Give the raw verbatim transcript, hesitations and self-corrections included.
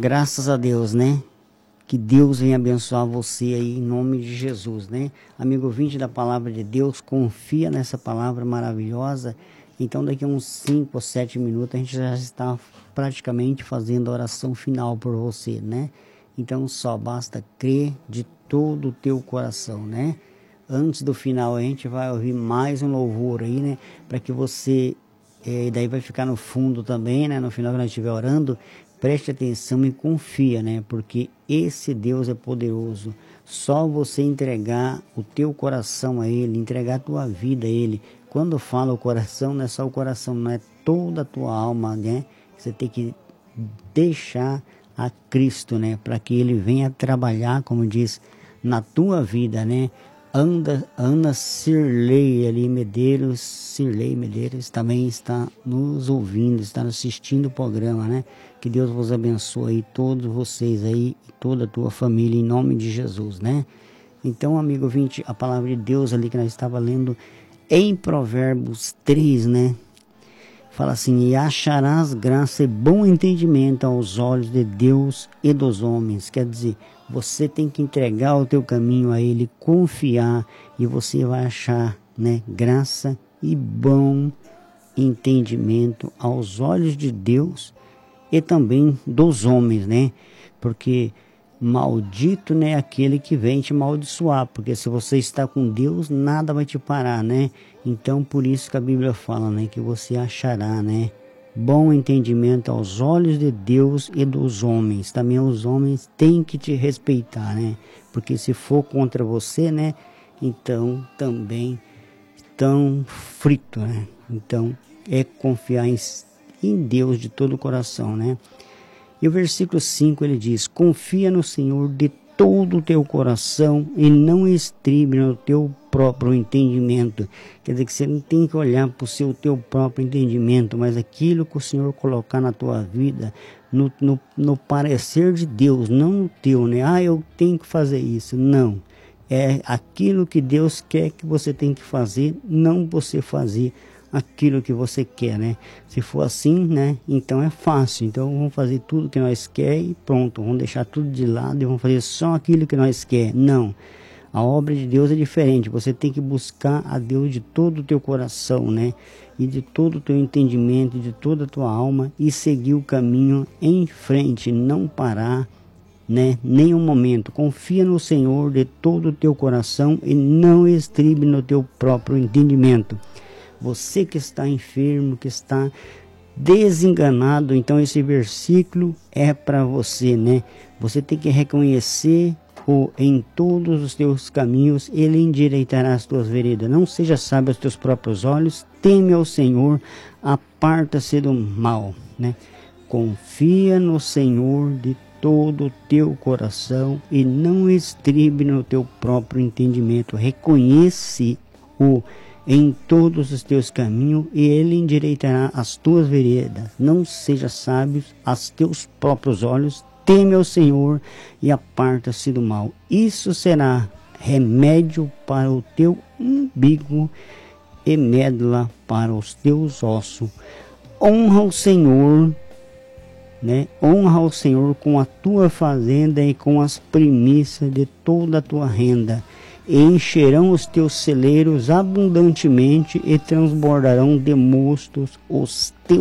Graças a Deus, né? Que Deus venha abençoar você aí em nome de Jesus, né? Amigo ouvinte da palavra de Deus, confia nessa palavra maravilhosa. Então daqui a uns cinco ou sete minutos a gente já está praticamente fazendo a oração final por você, né? Então só basta crer de todo o teu coração, né? Antes do final a gente vai ouvir mais um louvor aí, né? Para que você, e daí vai ficar no fundo também, né? No final que nós estiver orando, preste atenção e confia, né? Porque esse Deus é poderoso. Só você entregar o teu coração a Ele, entregar a tua vida a Ele. Quando fala o coração, não é só o coração, não é toda a tua alma, né? Você tem que deixar a Cristo, né? Para que Ele venha trabalhar, como diz, na tua vida, né? Anda, Ana Cirlei ali, Medeiros, Cirlei Medeiros, também está nos ouvindo, está assistindo o programa, né? Que Deus vos abençoe, todos vocês aí, toda a tua família, em nome de Jesus, né? Então, amigo ouvinte, a palavra de Deus ali que nós estávamos lendo em Provérbios três, né? Fala assim: e acharás graça e bom entendimento aos olhos de Deus e dos homens. Quer dizer, você tem que entregar o teu caminho a Ele, confiar, e você vai achar, né, graça e bom entendimento aos olhos de Deus e também dos homens, né? Porque maldito, né, aquele que vem te amaldiçoar, porque se você está com Deus, nada vai te parar, né? Então, por isso que a Bíblia fala, né, que você achará, né, bom entendimento aos olhos de Deus e dos homens. Também os homens têm que te respeitar, né? Porque se for contra você, né, então também estão frito, né? Então, é confiar em, em Deus de todo o coração, né? E o versículo cinco ele diz: confia no Senhor de todo o teu coração e não estribe no teu próprio entendimento. Quer dizer que você não tem que olhar para o seu teu próprio entendimento, mas aquilo que o Senhor colocar na tua vida, no, no, no parecer de Deus, não no teu, né? Ah, eu tenho que fazer isso. Não. É aquilo que Deus quer que você tem que fazer, não você fazer aquilo que você quer, né? Se for assim, né? Então é fácil. Então vamos fazer tudo que nós quer e pronto. Vamos deixar tudo de lado e vamos fazer só aquilo que nós quer. Não. A obra de Deus é diferente. Você tem que buscar a Deus de todo o teu coração, né? E de todo o teu entendimento, de toda a tua alma, e seguir o caminho em frente, não parar, né? Nem um momento. Confia no Senhor de todo o teu coração e não estribe no teu próprio entendimento. Você que está enfermo, que está desenganado, então esse versículo é para você, né? Você tem que reconhecer o em todos os teus caminhos, Ele endireitará as tuas veredas. Não seja sábio aos teus próprios olhos, teme ao Senhor, aparta-se do mal, né? Confia no Senhor de todo o teu coração e não estribe no teu próprio entendimento. Reconhece o em todos os teus caminhos e Ele endireitará as tuas veredas. Não seja sábio aos teus próprios olhos, teme ao Senhor e aparta-se do mal. Isso será remédio para o teu umbigo e médula para os teus ossos. Honra o Senhor, né? Honra o Senhor com a tua fazenda e com as primícias de toda a tua renda. E encherão os teus celeiros abundantemente e transbordarão de mostos os teus